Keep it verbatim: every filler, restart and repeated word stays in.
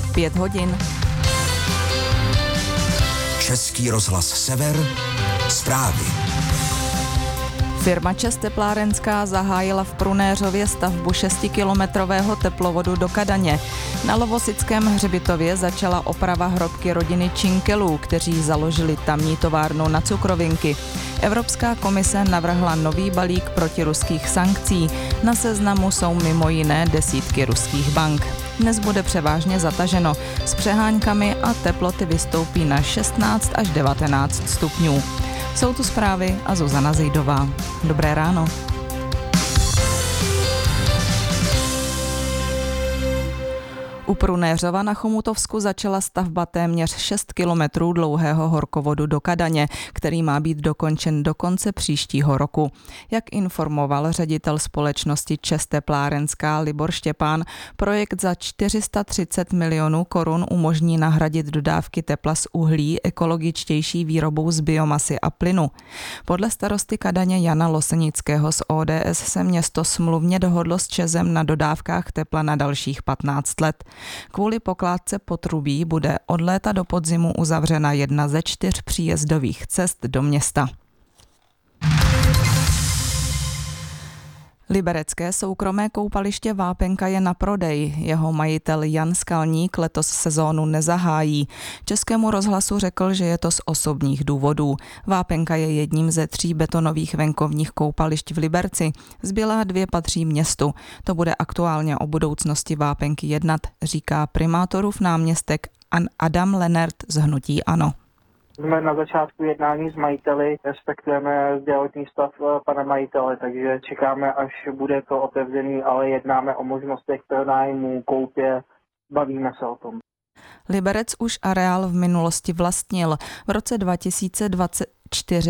Pět hodin. Český rozhlas Sever, zprávy. Firma ČEZ Teplárenská zahájila v Prunéřově stavbu šestikilometrového teplovodu do Kadaně. Na Lovosickém hřbitově začala oprava hrobky rodiny Činkelů, kteří založili tamní továrnu na cukrovinky. Evropská komise navrhla nový balík protiruských sankcí. Na seznamu jsou mimo jiné desítky ruských bank. Dnes bude převážně zataženo. S přeháňkami a teploty vystoupí na šestnáct až devatenáct stupňů. Jsou tu zprávy a Zuzana Zejdová. Dobré ráno. U Prunéřova na Chomutovsku začala stavba téměř šest kilometrů dlouhého horkovodu do Kadaně, který má být dokončen do konce příštího roku. Jak informoval ředitel společnosti ČEZ Teplárenská Libor Štěpán, projekt za čtyři sta třicet milionů korun umožní nahradit dodávky tepla z uhlí ekologičtější výrobou z biomasy a plynu. Podle starosty Kadaně Jana Losenického z O D S se město smluvně dohodlo s ČEZem na dodávkách tepla na dalších patnáct let. Kvůli pokládce potrubí bude od léta do podzimu uzavřena jedna ze čtyř příjezdových cest do města. Liberecké soukromé koupaliště Vápenka je na prodej. Jeho majitel Jan Skalník letos sezónu nezahájí. Českému rozhlasu řekl, že je to z osobních důvodů. Vápenka je jedním ze tří betonových venkovních koupališť v Liberci. Zbylá dvě patří městu. To bude aktuálně o budoucnosti Vápenky jednat, říká primátorův náměstek Adam Lenert z hnutí ANO. Jsme na začátku jednání s majiteli, respektujeme zdravotní stav pana majitele, takže čekáme, až bude to otevřený, ale jednáme o možnostech pronájmu, koupě, bavíme se o tom. Liberec už areál v minulosti vlastnil. V roce dva tisíce dvacet čtyři